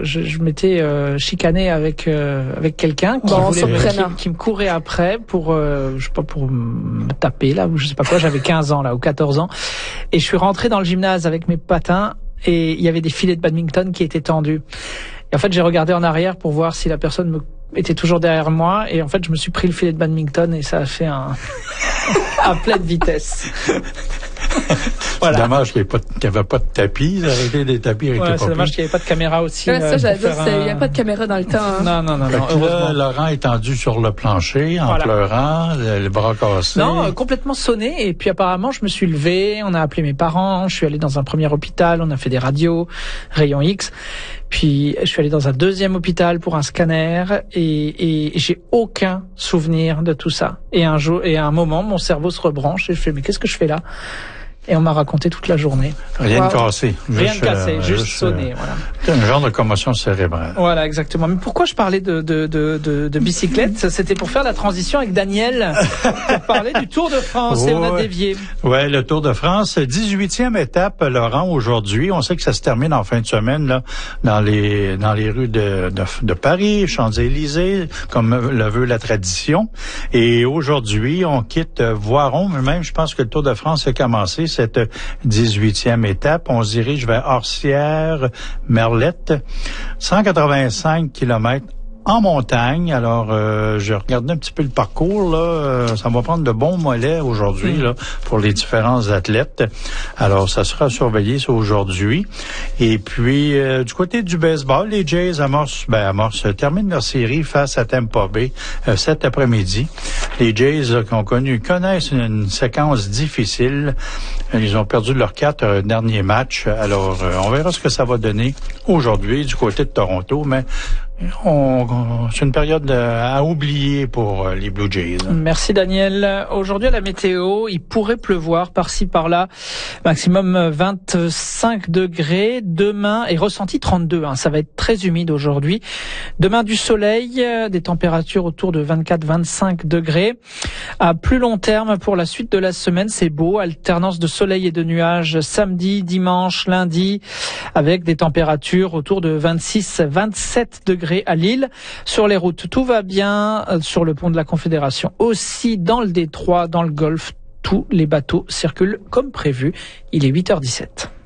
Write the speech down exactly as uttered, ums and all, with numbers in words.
je, je m'étais euh, chicané avec euh, avec quelqu'un qui, bon, voulait me, qui, qui me courait après pour euh, je sais pas pour me taper là ou je sais pas quoi. J'avais quinze ans là ou quatorze ans et je suis rentré dans le gymnase avec mes patins et il y avait des filets de badminton qui étaient tendus. Et en fait, j'ai regardé en arrière pour voir si la personne me était toujours derrière moi et en fait, je me suis pris le filet de badminton et ça a fait un à pleine vitesse. Voilà. C'est dommage qu'il n'y avait pas de tapis. Arrêter des tapis avec ouais, les c'est dommage qu'il n'y avait pas de caméra aussi. Ouais, ça, euh, j'allais dire, il un... n'y a pas de caméra dans le temps. Hein. Non, non, non. non là, Laurent est tendu sur le plancher en voilà. pleurant, le, le bras cassé. Non, euh, complètement sonné. Et puis apparemment, je me suis levé, on a appelé mes parents, je suis allé dans un premier hôpital, on a fait des radios, rayons X. Puis je suis allé dans un deuxième hôpital pour un scanner et, et j'ai aucun souvenir de tout ça. Et un jour, et à un moment, mon cerveau se rebranche et je fais mais qu'est-ce que je fais là? Et on m'a raconté toute la journée. Rien wow. de cassé. Rien juste, de cassé, euh, juste, juste sonné. Euh, voilà. Un genre de commotion cérébrale. Voilà, exactement. Mais pourquoi je parlais de, de, de, de, de bicyclette? C'était pour faire la transition avec Daniel, pour parler du Tour de France. Oh, et on a dévié. Ouais, le Tour de France, dix-huitième étape, Laurent, aujourd'hui. On sait que ça se termine en fin de semaine là, dans les dans les rues de, de, de Paris, Champs-Élysées, comme le veut la tradition. Et aujourd'hui, on quitte Voiron. Même, je pense que le Tour de France a commencé cette dix-huitième étape. On se dirige vers Orsières, Merlette, cent quatre-vingt-cinq kilomètres en montagne. Alors, euh, je regardais un petit peu le parcours, là. Euh, ça va prendre de bons mollets aujourd'hui, mmh. là, pour les différents athlètes. Alors, ça sera surveillé, ça, aujourd'hui. Et puis, euh, du côté du baseball, les Jays amorcent, ben, amorcent, terminent leur série face à Tampa Bay, euh, cet après-midi. Les Jays, là, qui ont connu, connaissent une, une séquence difficile. Ils ont perdu leurs quatre euh, derniers matchs. Alors, euh, on verra ce que ça va donner aujourd'hui du côté de Toronto, mais On, on, c'est une période à oublier pour les Blue Jays. Merci Daniel. Aujourd'hui à la météo, il pourrait pleuvoir par-ci par-là, maximum vingt-cinq degrés. Demain est ressenti trente-deux. Hein. Ça va être très humide aujourd'hui. Demain du soleil, des températures autour de vingt-quatre à vingt-cinq degrés. À plus long terme, pour la suite de la semaine, c'est beau. Alternance de soleil et de nuages samedi, dimanche, lundi, avec des températures autour de vingt-six à vingt-sept degrés. À Lille. Sur les routes, tout va bien. Sur le pont de la Confédération aussi, dans le détroit, dans le Golfe, tous les bateaux circulent comme prévu. Il est huit heures dix-sept.